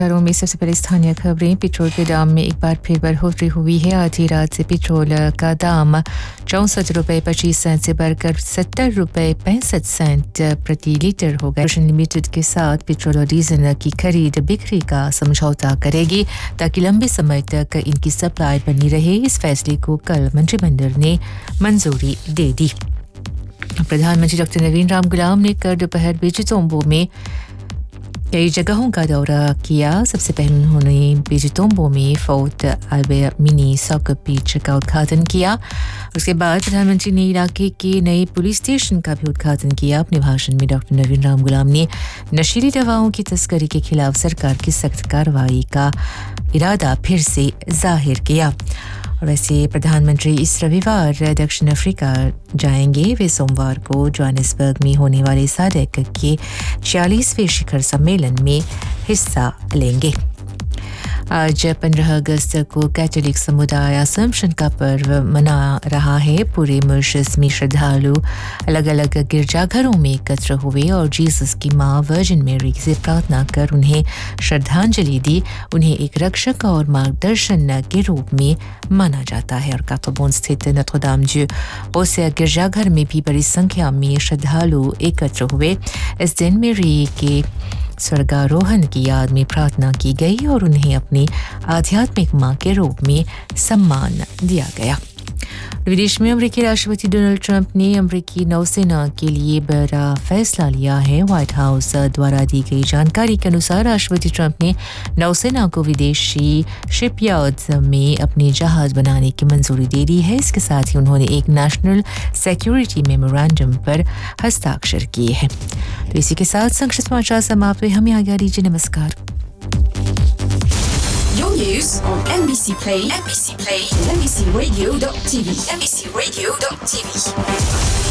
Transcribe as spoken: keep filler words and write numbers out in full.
शहरों में सबसे पहले स्थानीय खबरें। पेट्रोल के दाम में एक बार फिर बढ़ोतरी हुई है। आधी रात से पेट्रोल का दाम चौंसठ रुपये पच्चीस सेंट से बढ़कर सत्तर रुपये पैंसठ सेंट प्रति लीटर हो गया। रोशन लिमिटेड के साथ पेट्रोल और डीजल की खरीद बिक्री का समझौता करेगी ताकि लंबे समय तक इनकी सप्लाई बनी रहे। इस फैसले को कल मंत्रिमंडल ने मंजूरी दे दी। प्रधानमंत्री डॉक्टर नवीन राम गुलाम ने कल दोपहर बेजितोंबो में कई जगहों का दौरा किया। सबसे पहले उन्होंने बेजितोंबो में fort Albert mini soccer pitch का उद्घाटन किया। उसके बाद प्रधानमंत्री ने इलाके के नए पुलिस स्टेशन का भी उद्घाटन किया। अपने भाषण में डॉक्टर नवीन राम गुलाम ने नशीली दवाओं की तस्करी के खिलाफ सरकार की सख्त कार्रवाई का इरादा फिर से जाहिर किया। और वैसे प्रधानमंत्री इस रविवार दक्षिण अफ्रीका जाएंगे। वे सोमवार को जोहानिसबर्ग में होने वाले सार्क के छियालीसवें शिखर सम्मेलन में हिस्सा लेंगे। आज पंद्रह अगस्त को कैथोलिक समुदाय असम्पशन का पर्व मना रहा है। पूरे मॉरिशस में श्रद्धालु अलग अलग गिरजाघरों में एकत्र हुए और जीसस की मां वर्जिन मैरी से प्रार्थना कर उन्हें श्रद्धांजलि दी। उन्हें एक रक्षक और मार्गदर्शन के रूप में माना जाता है। और काथोबोन स्थित नोत्र-दाम दू ओसिया गिरजाघर में भी बड़ी संख्या में श्रद्धालु एकत्र हुए। इस दिन मैरी के स्वर्गारोहण की याद में प्रार्थना की गई और उन्हें अपनी आध्यात्मिक मां के रूप में सम्मान दिया गया। विदेश में अमेरिकी राष्ट्रपति डोनाल्ड ट्रंप ने अमेरिकी नौसेना के लिए बड़ा फैसला लिया है। व्हाइट हाउस द्वारा दी गई जानकारी के अनुसार राष्ट्रपति ट्रंप ने नौसेना को विदेशी शिपयार्ड्स में अपने जहाज बनाने की मंजूरी दे दी है। इसके साथ ही उन्होंने एक नेशनल सिक्योरिटी मेमोरेंडम पर हस्ताक्षर किए हैं। तो इसी के साथ संक्षिप्त समाचार समाप्त हुए। हमें आज्ञा दीजिए। नमस्कार। Your news on N B C Play, N B C Play, N B C Radio dot T V, N B C Radio dot T V.